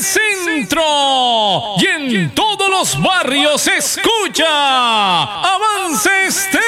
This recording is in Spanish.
centro y en todos los barrios se escucha Avance Estéreo.